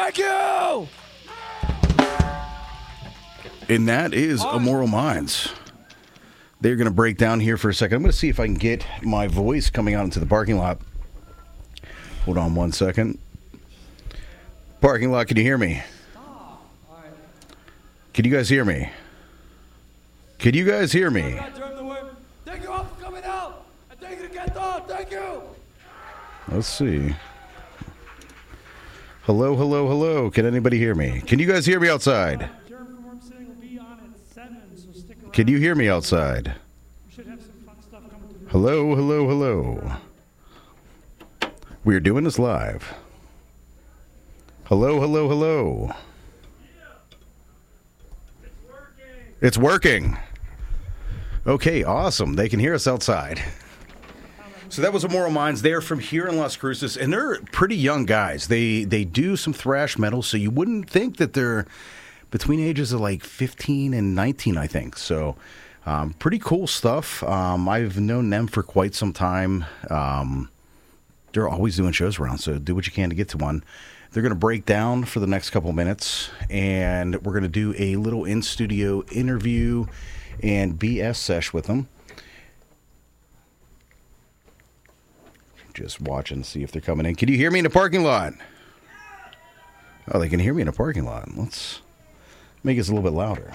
Thank you! And that is Immoral Minds. They're going to break down here for a second. I'm going to see if I can get my voice coming out into the parking lot. Hold on one second. Parking lot, can you hear me? Can you guys hear me? Can you guys hear me? Thank you all for coming out. And thank you to Get On. Thank you. Let's see. Hello, hello, hello. Can anybody hear me? Can you guys hear me outside? Can you hear me outside? Hello, hello, hello. We're doing this live. Hello, hello, hello. It's working. Okay, awesome. They can hear us outside. So that was Immoral Minds. They're from here in Las Cruces, and they're pretty young guys. They do some thrash metal, so you wouldn't think that they're between ages of like 15 and 19, I think. So pretty cool stuff. I've known them for quite some time. They're always doing shows around, so do what you can to get to one. They're going to break down for the next couple minutes, and we're going to do a little in-studio interview and BS sesh with them. Just watch and see if they're coming in. Can you hear me in the parking lot? Oh, they can hear me in the parking lot. Let's make this a little bit louder.